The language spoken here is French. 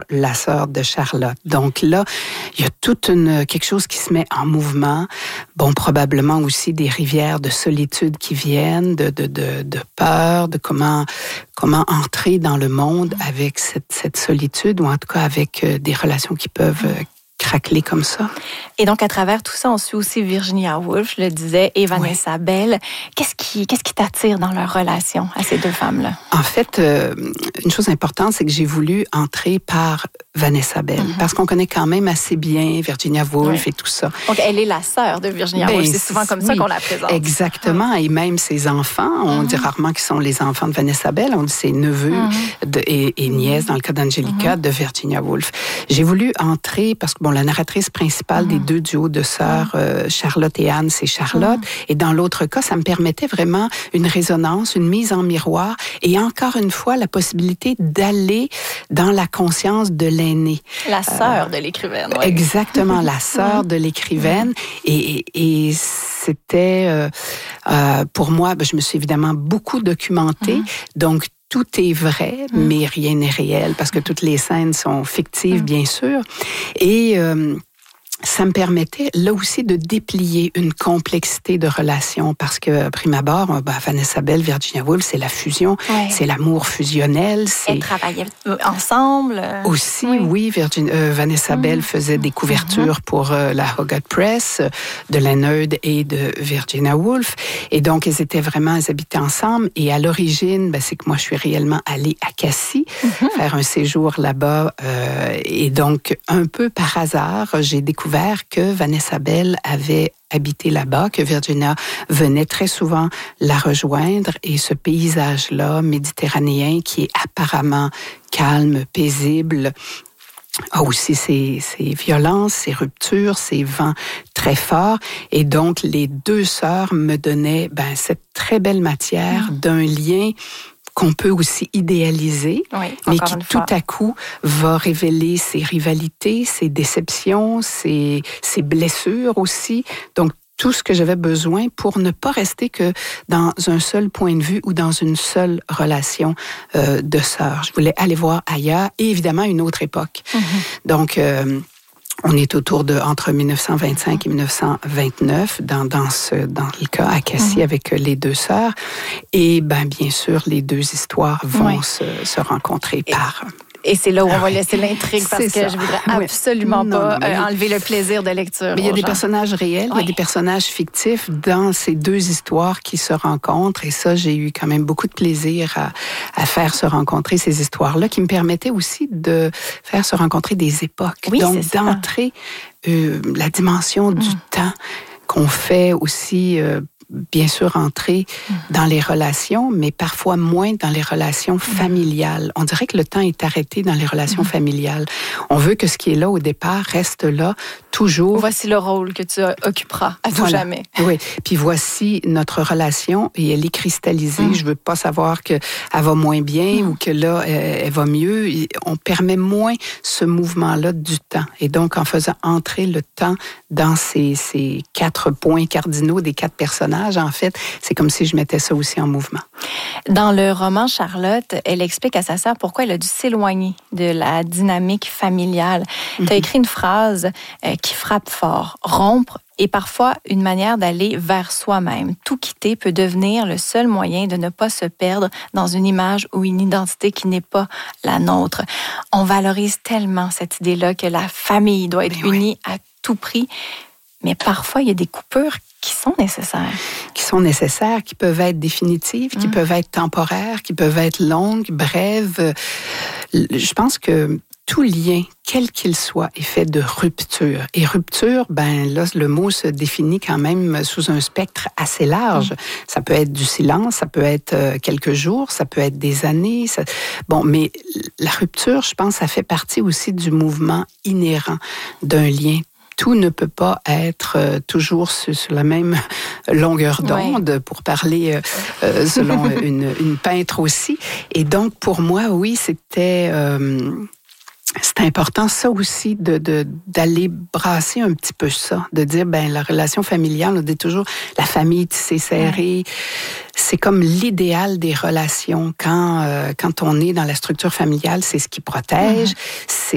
la sœur de Charlotte. Donc là, il y a quelque chose qui se met en mouvement. Bon, probablement aussi des rivières de solitude qui viennent, de peur, de comment entrer dans le monde avec cette solitude, ou en tout cas avec des relations qui peuvent craqueler comme ça. Et donc, à travers tout ça, on suit aussi Virginia Woolf, je le disais, et Vanessa Bell. Qu'est-ce qui t'attire dans leur relation à ces deux femmes-là? En fait, une chose importante, c'est que j'ai voulu entrer par Vanessa Bell, parce qu'on connaît quand même assez bien Virginia Woolf et tout ça. Donc, elle est la sœur de Virginia Woolf. C'est souvent comme ça qu'on la présente. Exactement. Et même ses enfants, on dit rarement qu'ils sont les enfants de Vanessa Bell, on dit ses neveux et nièces, dans le cas d'Angelica, de Virginia Woolf. J'ai voulu entrer parce que, la narratrice principale des deux duos de sœurs, Charlotte et Anne, c'est Charlotte. Et dans l'autre cas, ça me permettait vraiment une résonance, une mise en miroir et encore une fois, la possibilité d'aller dans la conscience de l'aînée. La sœur de l'écrivaine. Oui. Exactement, la sœur de l'écrivaine. Et c'était, pour moi, je me suis évidemment beaucoup documentée. Donc, tout est vrai, mais rien n'est réel, parce que toutes les scènes sont fictives, bien sûr. Et ça me permettait, là aussi, de déplier une complexité de relations, parce que, prime abord, Vanessa Bell, Virginia Woolf, c'est la fusion, c'est l'amour fusionnel. Elles travaillaient ensemble. Aussi, oui, Vanessa Bell faisait des couvertures pour la Hogarth Press, de Leonard et de Virginia Woolf. Et donc, elles habitaient ensemble. Et à l'origine, c'est que moi, je suis réellement allée à Cassis, faire un séjour là-bas. Et donc, un peu par hasard, j'ai découvert que Vanessa Bell avait habité là-bas, que Virginia venait très souvent la rejoindre, et ce paysage-là méditerranéen qui est apparemment calme, paisible, a aussi ses violences, ses ruptures, ses vents très forts. Et donc, les deux sœurs me donnaient cette très belle matière d'un lien qu'on peut aussi idéaliser, mais qui tout à coup va révéler ses rivalités, ses déceptions, ses blessures aussi. Donc, tout ce que j'avais besoin pour ne pas rester que dans un seul point de vue ou dans une seule relation de sœurs. Je voulais aller voir ailleurs et évidemment une autre époque. Donc, on est entre 1925 et 1929 dans le cas à Cassis avec les deux sœurs. Et bien sûr, les deux histoires vont se rencontrer par... Et c'est là où on va laisser l'intrigue, parce que je voudrais absolument pas enlever le plaisir de lecture. Mais il y a des personnages réels, il y a des personnages fictifs dans ces deux histoires qui se rencontrent. Et ça, j'ai eu quand même beaucoup de plaisir à faire se rencontrer ces histoires-là, qui me permettaient aussi de faire se rencontrer des époques. Donc, d'entrer la dimension du temps qu'on fait aussi... bien sûr, entrer dans les relations, mais parfois moins dans les relations familiales. On dirait que le temps est arrêté dans les relations familiales. On veut que ce qui est là au départ reste là, toujours. Voici le rôle que tu occuperas à tout jamais. Oui, puis voici notre relation, et elle est cristallisée. Je veux pas savoir qu'elle va moins bien ou que là, elle va mieux. On permet moins ce mouvement-là du temps. Et donc, en faisant entrer le temps dans ces 4 points cardinaux des 4 personnages, en fait, c'est comme si je mettais ça aussi en mouvement. Dans le roman Charlotte, elle explique à sa sœur pourquoi elle a dû s'éloigner de la dynamique familiale. Tu as écrit une phrase qui frappe fort. Rompre est parfois une manière d'aller vers soi-même. Tout quitter peut devenir le seul moyen de ne pas se perdre dans une image ou une identité qui n'est pas la nôtre. On valorise tellement cette idée-là que la famille doit être unie à tout prix. Mais parfois, il y a des coupures qui sont nécessaires. Qui peuvent être définitives, qui peuvent être temporaires, qui peuvent être longues, brèves. Je pense que tout lien, quel qu'il soit, est fait de rupture. Et rupture, là, le mot se définit quand même sous un spectre assez large. Ça peut être du silence, ça peut être quelques jours, ça peut être des années. Mais la rupture, je pense, ça fait partie aussi du mouvement inhérent d'un lien. Tout ne peut pas être toujours sur la même longueur d'onde, pour parler selon une peintre aussi. Et donc, pour moi, oui, c'était important, ça aussi, d'aller brasser un petit peu ça, de dire, la relation familiale, on dit toujours, la famille tissée serrée, c'est comme l'idéal des relations. Quand on est dans la structure familiale, c'est ce qui protège, c'est